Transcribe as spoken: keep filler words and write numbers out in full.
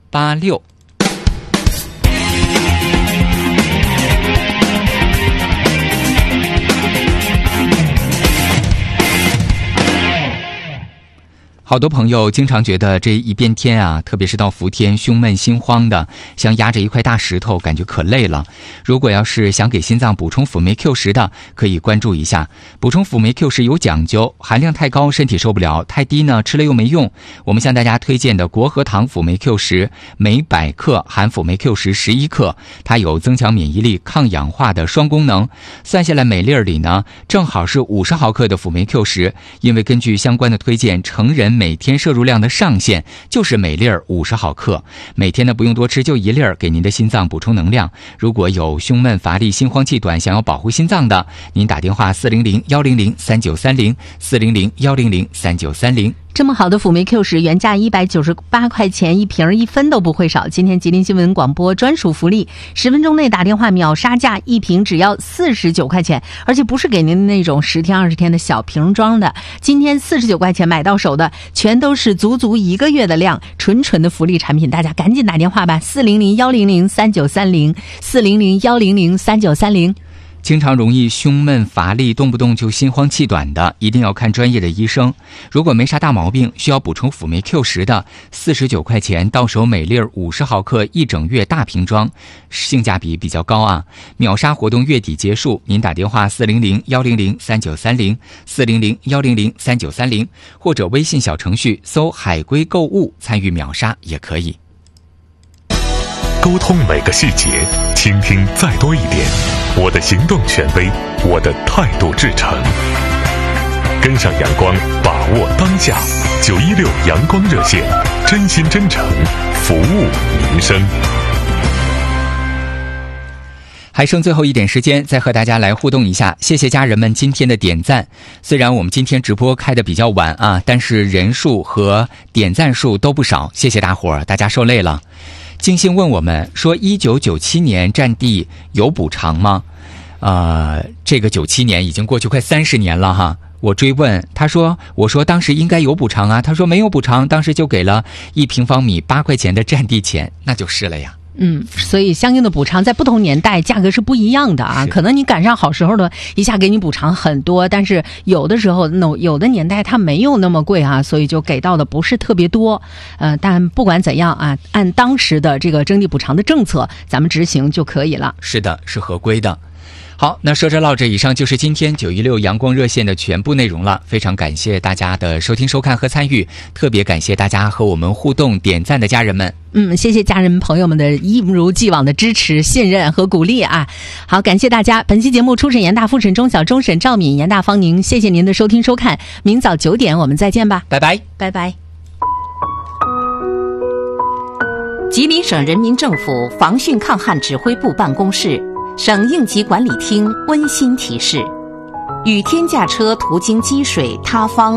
八六。好多朋友经常觉得这一变天啊，特别是到伏天，胸闷心慌的，像压着一块大石头，感觉可累了。如果要是想给心脏补充辅酶 Q 十的，可以关注一下。补充辅酶 Q 十有讲究，含量太高身体受不了，太低呢吃了又没用。我们向大家推荐的国和堂辅酶 Q 十，每百克含辅酶 Q 十十一克，它有增强免疫力、抗氧化的双功能。算下来每粒里呢，正好是五十毫克的辅酶 Q 十，因为根据相关的推荐，成人每天摄入量的上限就是每粒五十毫克，每天呢不用多吃，就一粒，给您的心脏补充能量。如果有胸闷乏力、心慌气短，想要保护心脏的，您打电话四零零幺零零三九三零四零零幺零零三九三零。 这么好的辅酶 Q 十原价一百九十八块钱一瓶，一分都不会少。今天吉林新闻广播专属福利，十分钟内打电话秒杀价，一瓶只要四十九块钱，而且不是给您那种十天二十天的小瓶装的。今天四十九块钱买到手的，全都是足足一个月的量，纯纯的福利产品，大家赶紧打电话吧，四零零幺零零三九三零四零零幺零零三九三零。 经常容易胸闷乏力，动不动就心慌气短的，一定要看专业的医生。如果没啥大毛病，需要补充辅酶 Q 十的，四十九块钱到手，每粒五十毫克，一整月大瓶装，性价比比较高啊！秒杀活动月底结束，您打电话四零零幺零零三九三零四零零幺零零三九三零，或者微信小程序搜海龟购物参与秒杀也可以。 沟通每个细节，倾听再多一点。我的行动权威，我的态度至诚。跟上阳光，把握当下。九一六阳光热线，真心真诚，服务民生。 还剩最后一点时间，再和大家来互动一下。谢谢家人们今天的点赞。虽然我们今天直播开的比较晚啊，但是人数和点赞数都不少，谢谢大伙儿，大家受累了。金星问我们说，一九九七年战地有补偿吗？呃，这个九七年已经过去快三十年了哈。我追问，他说，我说当时应该有补偿啊，他说没有补偿，当时就给了一平方米八块钱的战地钱，那就是了呀。 嗯，所以相应的补偿在不同年代价格是不一样的啊。可能你赶上好时候的，一下给你补偿很多，但是有的时候，那有的年代它没有那么贵啊，所以就给到的不是特别多。呃，但不管怎样啊，按当时的这个征地补偿的政策，咱们执行就可以了。 是的，是合规的。好，那说着唠着，以上就是今天九一六阳光热线的全部内容了。非常感谢大家的收听收看和参与，特别感谢大家和我们互动点赞的家人们。 嗯，谢谢家人朋友们的一如既往的支持、信任和鼓励啊！好，感谢大家。本期节目初审严大、复审中小、终审赵敏、严大、方宁，谢谢您的收听收看。明早九点我们再见吧， 拜拜， 拜拜。 吉林省人民政府防汛抗旱指挥部办公室、省应急管理厅温馨提示：雨天驾车途经积水、塌方、